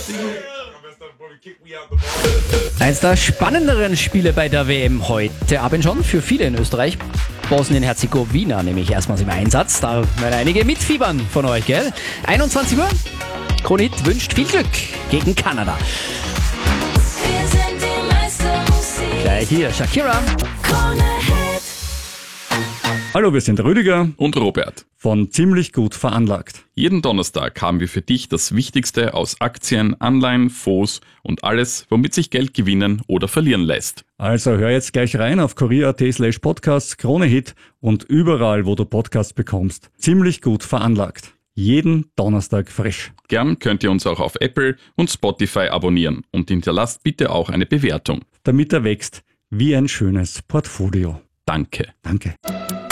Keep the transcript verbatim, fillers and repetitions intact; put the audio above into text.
Eins der spannenderen Spiele bei der W M heute Abend schon für viele in Österreich. Bosnien-Herzegowina nämlich erstmals im Einsatz. Da werden einige mitfiebern von euch, gell? einundzwanzig Uhr. Krone Hit wünscht viel Glück gegen Kanada. Wir sind die Meistermusik. Gleich hier, Shakira. Krone Hit. Hallo, wir sind Rüdiger Und Robert. von Ziemlich gut veranlagt. Jeden Donnerstag haben wir für dich das Wichtigste aus Aktien, Anleihen, Fonds und alles, womit sich Geld gewinnen oder verlieren lässt. Also hör jetzt gleich rein auf kurier.at slash podcasts, Krone Hit und überall, wo du Podcasts bekommst. Ziemlich gut veranlagt. Jeden Donnerstag frisch. Gern könnt ihr uns auch auf Apple und Spotify abonnieren und hinterlasst bitte auch eine Bewertung. Damit er wächst wie ein schönes Portfolio. Danke. Danke.